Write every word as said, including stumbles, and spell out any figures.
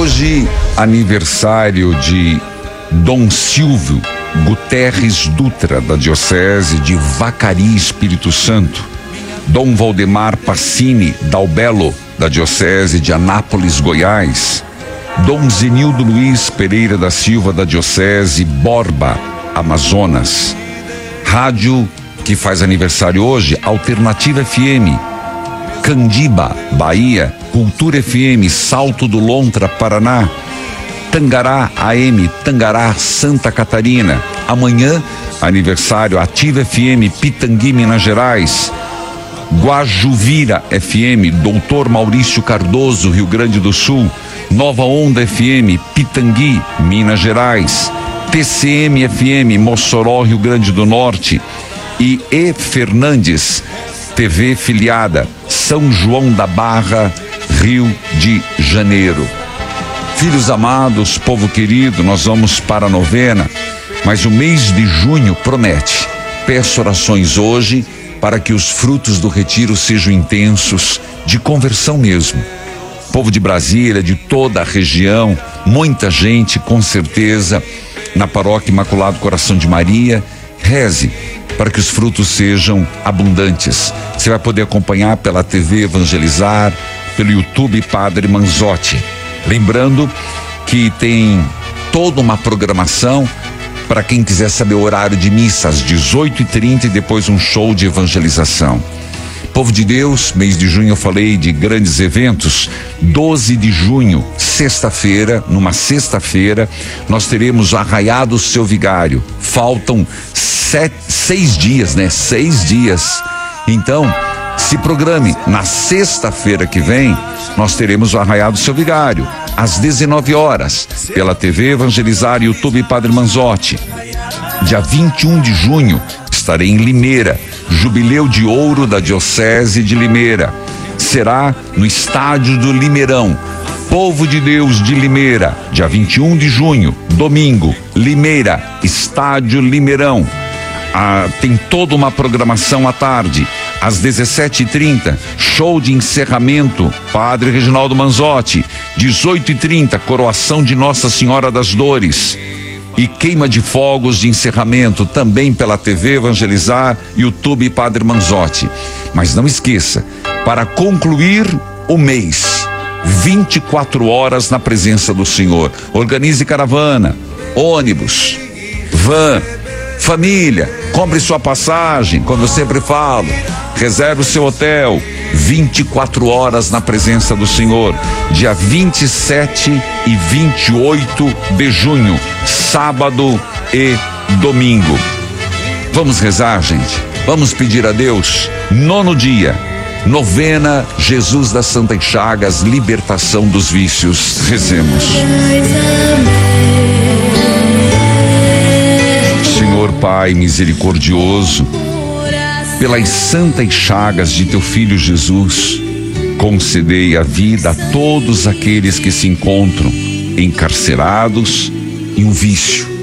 Hoje, aniversário de Dom Silvio Guterres Dutra, da Diocese de Vacaria, Espírito Santo. Dom Valdemar Passini Dalbello, da Diocese de Anápolis, Goiás. Dom Zenildo Luiz Pereira da Silva, da Diocese Borba, Amazonas. Rádio que faz aniversário hoje, Alternativa F M, Candiba, Bahia. Cultura F M, Salto do Lontra, Paraná. Tangará A M, Tangará, Santa Catarina. Amanhã, aniversário Ativa F M, Pitangui, Minas Gerais. Guajuvira F M, Doutor Maurício Cardoso, Rio Grande do Sul. Nova Onda F M, Pitangui, Minas Gerais. T C M F M, Mossoró, Rio Grande do Norte. E E Fernandes, T V filiada, São João da Barra, Rio de Janeiro. Filhos amados, povo querido, nós vamos para a novena, mas o mês de junho promete. Peço orações hoje para que os frutos do retiro sejam intensos, de conversão mesmo. Povo de Brasília, de toda a região, muita gente, com certeza, na Paróquia Imaculado Coração de Maria. Reze para que os frutos sejam abundantes. Você vai poder acompanhar pela T V Evangelizar, pelo YouTube Padre Manzotti. Lembrando que tem toda uma programação para quem quiser saber o horário de missa, às dezoito e trinta, e depois um show de evangelização. Povo de Deus, mês de junho eu falei de grandes eventos. doze de junho, sexta-feira, numa sexta-feira, nós teremos o Arraiá do Seu Vigário. Faltam sete, seis dias, né? Seis dias. Então, se programe. Na sexta-feira que vem, nós teremos o Arraiá do Seu Vigário, às dezenove horas, pela T V Evangelizar e YouTube Padre Manzotti. Dia vinte e um de junho, estarei em Limeira, Jubileu de Ouro da Diocese de Limeira. Será no Estádio do Limeirão. Povo de Deus de Limeira, dia vinte e um de junho, domingo, Limeira, Estádio Limeirão. Ah, tem toda uma programação à tarde. Às dezessete e trinta, show de encerramento, Padre Reginaldo Manzotti. dezoito e trinta, coroação de Nossa Senhora das Dores. E queima de fogos de encerramento, também pela T V Evangelizar, YouTube Padre Manzotti. Mas não esqueça, para concluir o mês, vinte e quatro horas na presença do Senhor. Organize caravana, ônibus, van, família, compre sua passagem, como eu sempre falo, reserve o seu hotel. vinte e quatro horas na presença do Senhor, dia vinte e sete e vinte e oito de junho, sábado e domingo. Vamos rezar, gente. Vamos pedir a Deus. Nono dia, novena Jesus das Santas Chagas, libertação dos vícios. Rezemos. Senhor Pai misericordioso, pelas santas chagas de teu Filho Jesus, concedei a vida a todos aqueles que se encontram encarcerados em um vício,